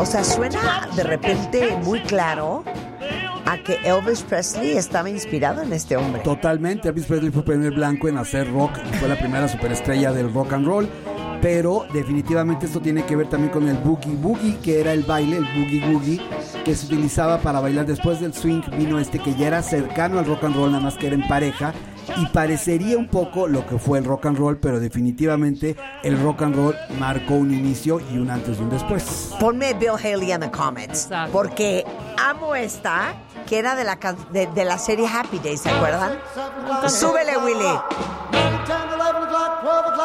O sea, suena de repente muy claro a que Elvis Presley estaba inspirado en este hombre. Totalmente. Elvis Presley fue el primer blanco en hacer rock y fue la primera superestrella del rock and roll. Pero definitivamente esto tiene que ver también con el boogie boogie, que era el baile, el boogie woogie, que se utilizaba para bailar. Después del swing vino este que ya era cercano al rock and roll, nada más que era en pareja, y parecería un poco lo que fue el rock and roll, pero definitivamente el rock and roll marcó un inicio y un antes y un después. Ponme Bill Haley en the comments. Exacto. Porque amo esta, que era de la serie Happy Days, ¿se acuerdan? Súbele, Willy.